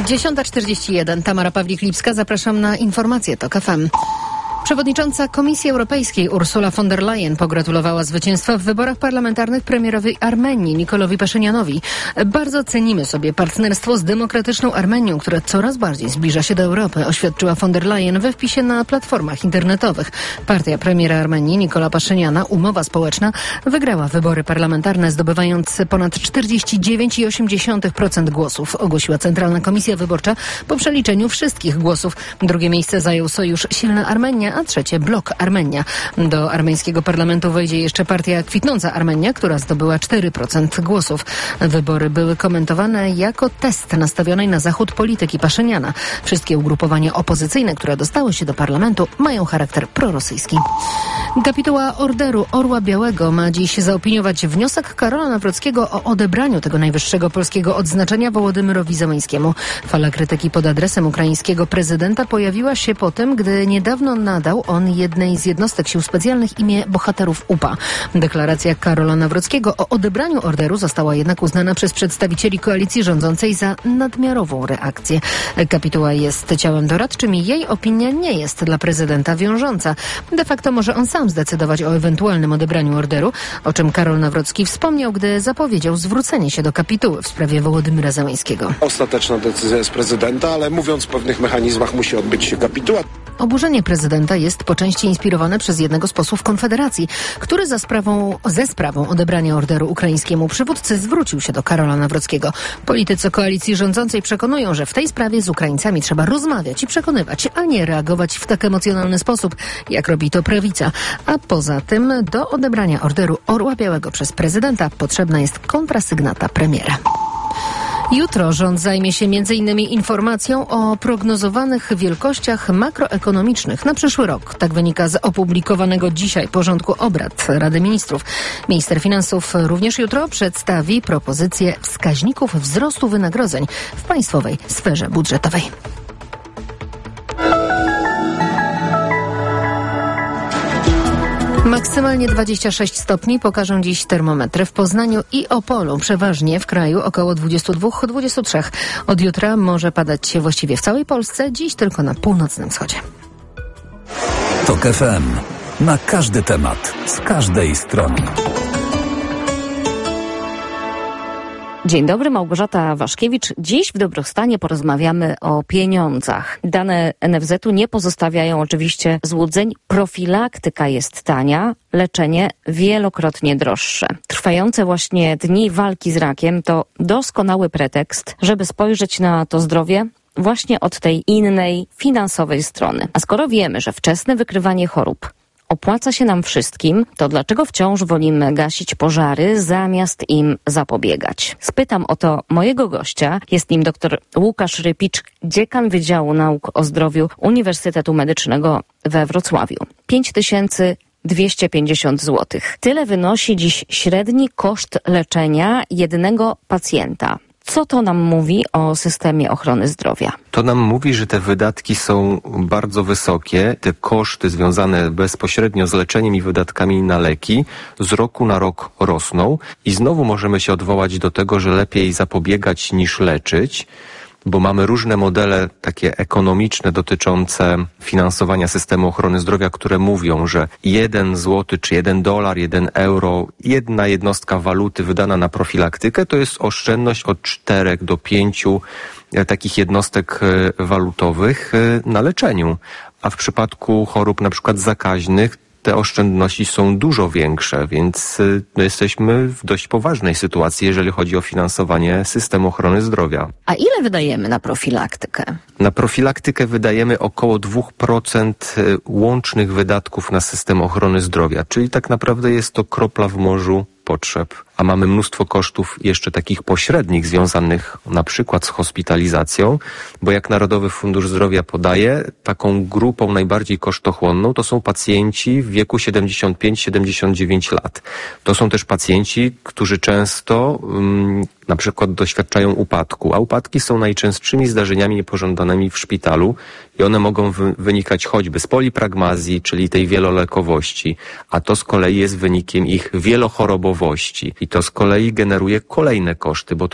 10:41. Tamara Pawlik-Lipska. Zapraszam na informacje TOK FM. Przewodnicząca Komisji Europejskiej Ursula von der Leyen pogratulowała zwycięstwa w wyborach parlamentarnych premierowi Armenii Nikolowi Paszynianowi. Bardzo cenimy sobie partnerstwo z demokratyczną Armenią, które coraz bardziej zbliża się do Europy, oświadczyła von der Leyen we wpisie na platformach internetowych. Partia premiera Armenii Nikola Paszyniana, Umowa Społeczna, wygrała wybory parlamentarne, zdobywając ponad 49,8% głosów, ogłosiła Centralna Komisja Wyborcza po przeliczeniu wszystkich głosów. Drugie miejsce zajął Sojusz Silna Armenia, a trzecie Blok Armenia. Do armeńskiego parlamentu wejdzie jeszcze partia Kwitnąca Armenia, która zdobyła 4% głosów. Wybory były komentowane jako test nastawionej na zachód polityki Paszyniana. Wszystkie ugrupowania opozycyjne, które dostały się do parlamentu, mają charakter prorosyjski. Kapituła Orderu Orła Białego ma dziś zaopiniować wniosek Karola Nawrockiego o odebraniu tego najwyższego polskiego odznaczenia Wołodymyrowi Zełenskiemu. Fala krytyki pod adresem ukraińskiego prezydenta pojawiła się po tym, gdy niedawno nadał on jednej z jednostek sił specjalnych imię bohaterów UPA. Deklaracja Karola Nawrockiego o odebraniu orderu została jednak uznana przez przedstawicieli koalicji rządzącej za nadmiarową reakcję. Kapituła jest ciałem doradczym i jej opinia nie jest dla prezydenta wiążąca. De facto może on sam zdecydować o ewentualnym odebraniu orderu, o czym Karol Nawrocki wspomniał, gdy zapowiedział zwrócenie się do kapituły w sprawie Wołodymyra Zełenskiego. Ostateczna decyzja jest prezydenta, ale mówiąc w pewnych mechanizmach musi odbyć się kapituła. Oburzenie prezydenta jest po części inspirowane przez jednego z posłów Konfederacji, który ze sprawą odebrania orderu ukraińskiemu przywódcy zwrócił się do Karola Nawrockiego. Politycy koalicji rządzącej przekonują, że w tej sprawie z Ukraińcami trzeba rozmawiać i przekonywać, a nie reagować w tak emocjonalny sposób, jak robi to prawica. A poza tym do odebrania orderu Orła Białego przez prezydenta potrzebna jest kontrasygnata premiera. Jutro rząd zajmie się m.in. informacją o prognozowanych wielkościach makroekonomicznych na przyszły rok. Tak wynika z opublikowanego dzisiaj porządku obrad Rady Ministrów. Minister Finansów również jutro przedstawi propozycję wskaźników wzrostu wynagrodzeń w państwowej sferze budżetowej. Maksymalnie 26 stopni pokażą dziś termometry w Poznaniu i Opolu. Przeważnie w kraju około 22-23. Od jutra może padać właściwie w całej Polsce, dziś tylko na północnym wschodzie. TOK FM. Na każdy temat, z każdej strony. Dzień dobry, Małgorzata Waszkiewicz. Dziś w Dobrostanie porozmawiamy o pieniądzach. Dane NFZ-u nie pozostawiają oczywiście złudzeń. Profilaktyka jest tania, leczenie wielokrotnie droższe. Trwające właśnie dni walki z rakiem to doskonały pretekst, żeby spojrzeć na to zdrowie właśnie od tej innej, finansowej strony. A skoro wiemy, że wczesne wykrywanie chorób opłaca się nam wszystkim, to dlaczego wciąż wolimy gasić pożary, zamiast im zapobiegać? Spytam o to mojego gościa. Jest nim dr Łukasz Rypicz, dziekan Wydziału Nauk o Zdrowiu Uniwersytetu Medycznego we Wrocławiu. 5250 zł. Tyle wynosi dziś średni koszt leczenia jednego pacjenta. Co to nam mówi o systemie ochrony zdrowia? To nam mówi, że te wydatki są bardzo wysokie. Te koszty związane bezpośrednio z leczeniem i wydatkami na leki z roku na rok rosną. I znowu możemy się odwołać do tego, że lepiej zapobiegać niż leczyć, bo mamy różne modele takie ekonomiczne dotyczące finansowania systemu ochrony zdrowia, które mówią, że 1 zł czy 1 dolar, 1 euro, jedna jednostka waluty wydana na profilaktykę to jest oszczędność od 4 do 5 takich jednostek walutowych na leczeniu. A w przypadku chorób na przykład zakaźnych te oszczędności są dużo większe, więc jesteśmy w dość poważnej sytuacji, jeżeli chodzi o finansowanie systemu ochrony zdrowia. A ile wydajemy na profilaktykę? Na profilaktykę wydajemy około 2% łącznych wydatków na system ochrony zdrowia, czyli tak naprawdę jest to kropla w morzu potrzeb. A mamy mnóstwo kosztów jeszcze takich pośrednich związanych na przykład z hospitalizacją, bo jak Narodowy Fundusz Zdrowia podaje, taką grupą najbardziej kosztochłonną to są pacjenci w wieku 75-79 lat. To są też pacjenci, którzy często na przykład doświadczają upadku, a upadki są najczęstszymi zdarzeniami niepożądanymi w szpitalu i one mogą wynikać choćby z polipragmazji, czyli tej wielolekowości, a to z kolei jest wynikiem ich wielochorobowości i to z kolei generuje kolejne koszty, bo